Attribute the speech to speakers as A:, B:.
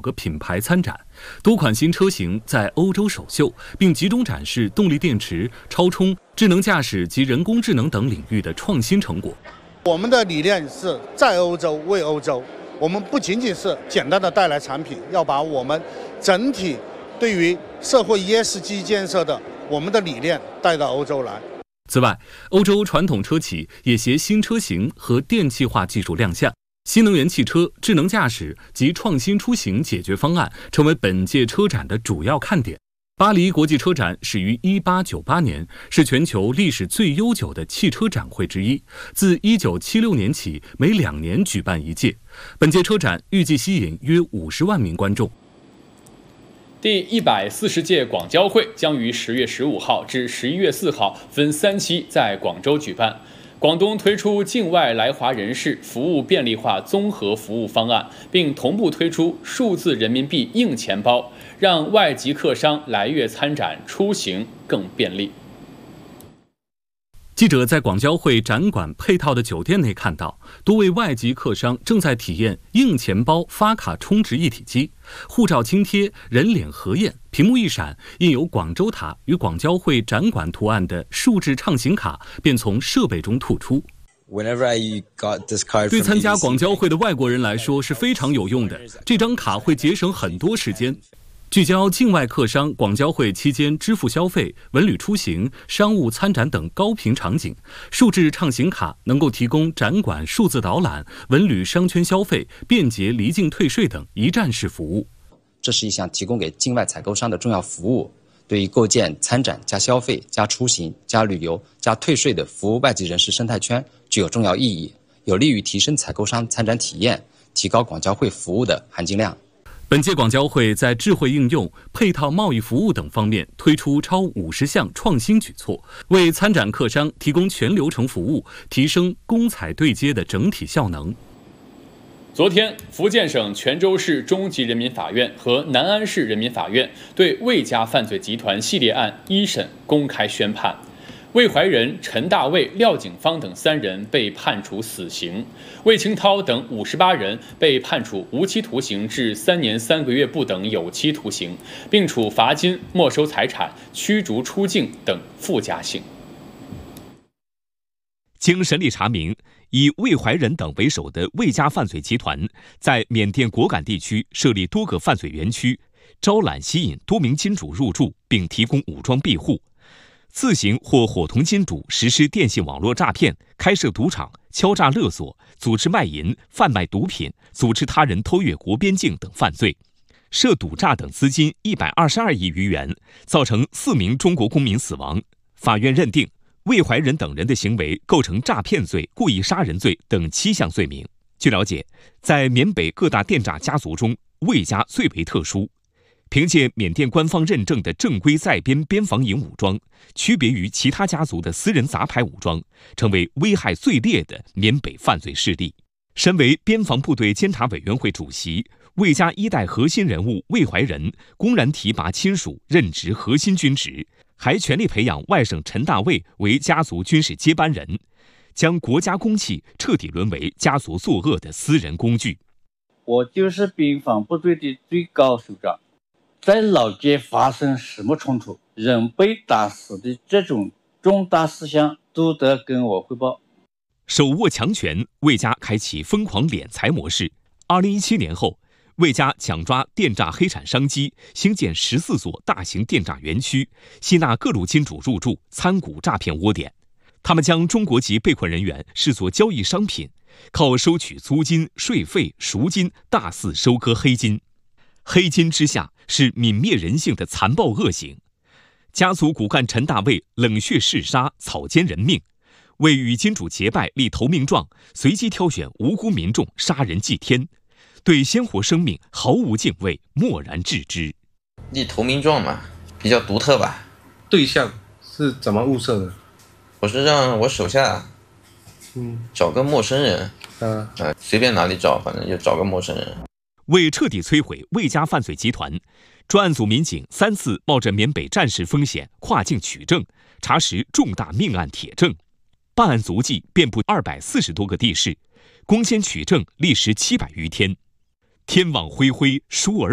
A: 个品牌参展，多款新车型在欧洲首秀，并集中展示动力电池、超充、智能驾驶及人工智能等领域的创新成果。
B: 我们的理念是在欧洲为欧洲，我们不仅仅是简单的带来产品，要把我们整体对于社会 ESG 建设的我们的理念带到欧洲来。
A: 此外，欧洲传统车企也携新车型和电气化技术亮相，新能源汽车、智能驾驶及创新出行解决方案成为本届车展的主要看点。巴黎国际车展始于1898年，是全球历史最悠久的汽车展会之一，自1976年起每2年举办一届。本届车展预计吸引约50万名观众。
C: 第140届广交会将于10月15号至11月4号分3期在广州举办。广东推出境外来华人士服务便利化综合服务方案，并同步推出数字人民币硬钱包，让外籍客商来粤参展出行更便利。
A: 记者在广交会展馆配套的酒店内看到，多位外籍客商正在体验硬钱包发卡充值一体机，护照轻贴，人脸核验，屏幕一闪，印有广州塔与广交会展馆图案的数字畅行卡便从设备中吐出。对参加广交会的外国人来说是非常有用的，这张卡会节省很多时间。聚焦境外客商广交会期间支付消费、文旅出行、商务参展等高频场景，数字畅行卡能够提供展馆数字导览、文旅商圈消费、便捷离境退税等一站式服务。
D: 这是一项提供给境外采购商的重要服务，对于构建参展加消费加出行加旅游加退税的服务外籍人士生态圈具有重要意义，有利于提升采购商参展体验，提高广交会服务的含金量。
A: 本届广交会在智慧应用、配套贸易服务等方面推出超50项创新举措，为参展客商提供全流程服务，提升公采对接的整体效能。
C: 昨天，福建省泉州市中级人民法院和南安市人民法院对魏家犯罪集团系列案一审公开宣判。魏怀仁、陈大卫、廖景芳等3人被判处死刑，魏清涛等58人被判处无期徒刑至3年3个月不等有期徒刑，并处罚金、没收财产、驱逐出境等附加刑。
E: 经审理查明，以魏怀仁等为首的魏家犯罪集团在缅甸果敢地区设立多个犯罪园区，招揽吸引多名金主入住，并提供武装庇护。自行或伙同金主实施电信网络诈骗、开设赌场、敲诈勒索、组织卖淫、贩卖毒品、组织他人偷越国边境等犯罪，涉赌诈等资金122亿余元，造成4名中国公民死亡。法院认定魏怀仁等人的行为构成诈骗罪、故意杀人罪等7项罪名。据了解，在缅北各大电诈家族中，魏家最为特殊。凭借缅甸官方认证的正规在编边防营武装，区别于其他家族的私人杂牌武装，成为危害最烈的缅北犯罪势力。身为边防部队监察委员会主席，魏家1代核心人物魏怀仁公然提拔亲属任职核心军职，还全力培养外甥陈大卫为家族军事接班人，将国家公器彻底沦为家族作恶的私人工具。
F: 我就是边防部队的最高首长，在老街发生什么冲突，人被打死的这种重大事项都得跟我汇报。
E: 手握强权，魏家开启疯狂敛财模式。2017年后，魏家抢抓电诈黑产商机，兴建14所大型电诈园区，吸纳各路金主入驻，参股诈骗窝点。他们将中国籍被困人员视作交易商品，靠收取租金、税费、赎金大肆收割黑金。黑金之下是泯灭人性的残暴恶行。家族骨干陈大卫冷血嗜杀，草菅人命，为与金主结拜立投名状，随机挑选无辜民众杀人祭天，对鲜活生命毫无敬畏，漠然置之。
G: 立投名状嘛，比较独特吧。
H: 对象是怎么物色的？
G: 我是让我手下，找个陌生人，随便哪里找，反正就找个陌生人。
E: 为彻底摧毁魏家犯罪集团，专案组民警3次冒着缅北战事风险跨境取证，查实重大命案铁证。办案足迹遍布240多个地市，攻坚取证历时700余天。天网恢恢，疏而